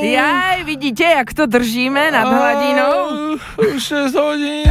Jaj, vidíte, jak to držíme nad hladinou? 6 hodín.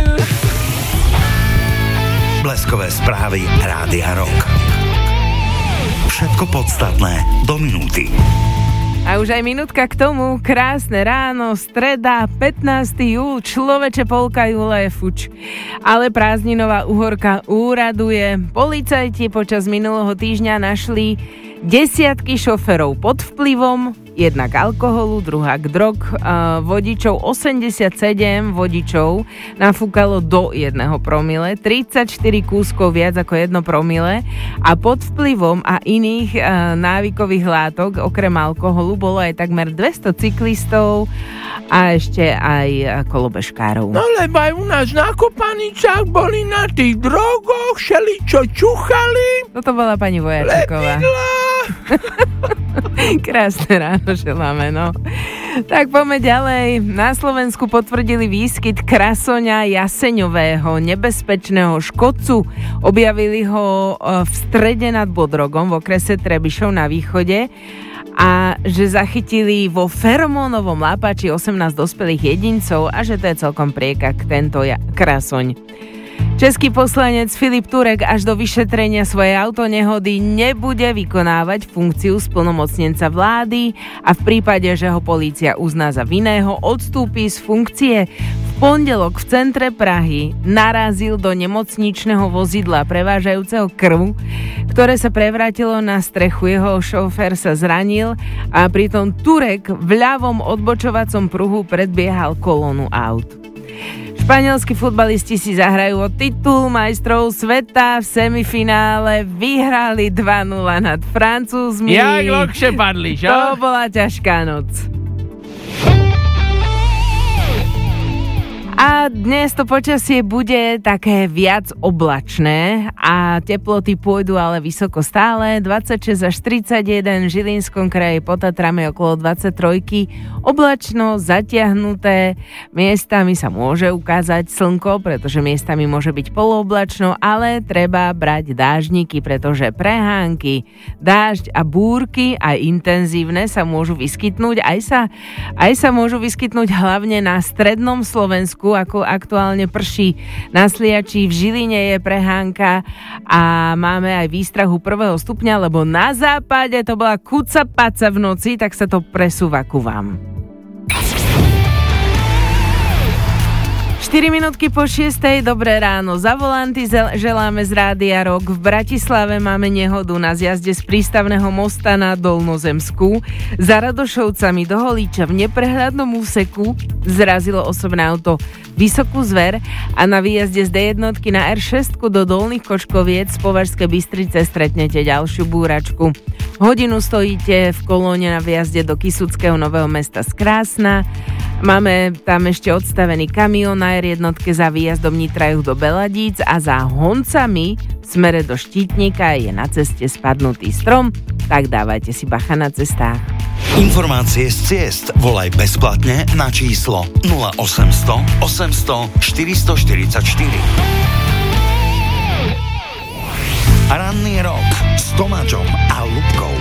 Bleskové správy Rádia Rock. Všetko podstatné do minúty. A už aj minútka k tomu. Krásne ráno, streda, 15. júl, človeče, polka júla je fuč. Ale prázdninová uhorka úraduje. Policajti počas minulého týždňa našli desiatky šoferov pod vplyvom, jednak alkoholu, druhák drog, vodičov 87 vodičov nafúkalo do 1 promile, 34 kúskov viac ako 1 promile a pod vplyvom a iných návykových látok okrem alkoholu bolo aj takmer 200 cyklistov a ešte aj kolobežkárov. No lebo aj u nás na Kopaničách boli na tých drogoch, šeličo čuchali. Toto bola pani Vojačíková. Krásne ráno želáme, no. Tak poďme ďalej. Na Slovensku potvrdili výskyt krasoňa jaseňového, nebezpečného škodcu. Objavili ho v strede nad Bodrogom v okrese Trebišov na východe a že zachytili vo feromónovom lápači 18 dospelých jedincov a že to je celkom priekak tento krasoň. Český poslanec Filip Turek až do vyšetrenia svojej autonehody nebude vykonávať funkciu splnomocnenca vlády a v prípade, že ho polícia uzná za vinného, odstúpi z funkcie. V pondelok v centre Prahy narazil do nemocničného vozidla prevážajúceho krv, ktoré sa prevrátilo na strechu. Jeho šofér sa zranil a pritom Turek v ľavom odbočovacom pruhu predbiehal kolónu aut. Španielskí futbalisti si zahrajú o titul majstrov sveta. V semifinále vyhrali 2-0 nad Francúzmi. Jak lokše padli, čo? To bola ťažká noc. A dnes to počasie bude také viac oblačné a teploty pôjdu ale vysoko stále. 26 až 31 v Žilinskom kraji, pod Tatrami okolo 23. Oblačno, zatiahnuté, miestami sa môže ukázať slnko, pretože miestami môže byť polooblačno, ale treba brať dážniky, pretože prehánky, dážď a búrky aj intenzívne sa môžu vyskytnúť. Aj sa môžu vyskytnúť hlavne na strednom Slovensku, ako aktuálne prší na Sliači, v Žiline je prehánka a máme aj výstrahu 1. stupňa, lebo na západe to bola kucapaca v noci, tak sa to presúva ku vám. 4 minútky po 6. Dobré ráno. Za volanty želáme z Rádia Rock. V Bratislave máme nehodu na zjazde z prístavného mosta na Dolnozemskú. Za Radošovcami do Holíča v neprehľadnom úseku zrazilo osobné auto Vysokú Zver a na výjazde z D1 na R6 do Dolných Kočkoviec z Považskej Bystrice stretnete ďalšiu búračku. Hodinu stojíte v kolóne na výjazde do Kysuckého Nového Mesta z Krásna. Máme tam ešte odstavený kamión na R1 za výjazdom Nitrajuch do Beladíc a za Honcami v smere do Štítnika je na ceste spadnutý strom, tak dávajte si bacha na cestách. Informácie z ciest volaj bezplatne na číslo 0800 800 444. Ranný rok s Tomáčom a Ľubkou.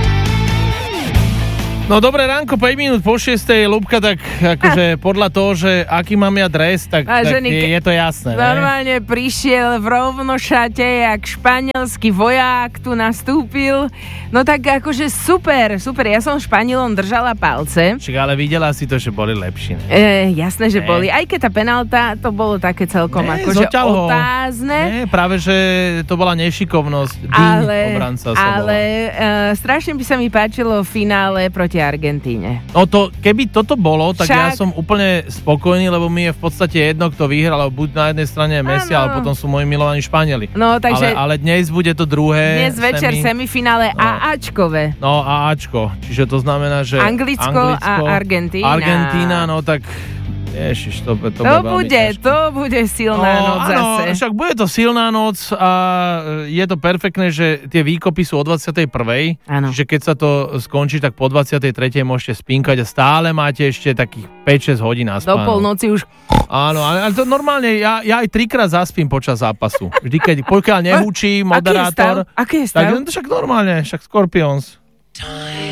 No dobré ránko, 5 minút po 6. Ľubka, tak akože podľa toho, že aký mám ja dres, tak je to jasné. Normálne prišiel v rovnošate, jak španielský vojak tu nastúpil. No tak akože super. Ja som Španielom držala palce. Však ale videla si to, že boli lepší, ne? Jasné, že boli. Aj keď tá penálta, to bolo také celkom akože otázne. Práve, že to bola nešikovnosť. Obranca ale strašne by sa mi páčilo v finále proti Argentíne. No to, keby toto bolo, tak ja som úplne spokojný, lebo mi je v podstate jedno, kto vyhral, buď na jednej strane Messi, ale potom sú moji milovaní Španieli. No, takže ale dnes bude to druhé. Dnes večer semifinále AAčkové. No, AAčko. Čiže to znamená, že Anglicko a Argentína. Argentína, no tak ježiš, to bude silná noc zase. Áno, však bude to silná noc a je to perfektné, že tie výkopy sú o 21. Čiže keď sa to skončí, tak po 23. môžete spínkať a stále máte ešte takých 5-6 hodín aspoň. Do polnoci už. Áno, ale to normálne, ja aj 3-krát zaspím počas zápasu. Vždy, pokiaľ nehučí moderátor. Aký je stav? Tak však normálne, však Scorpions.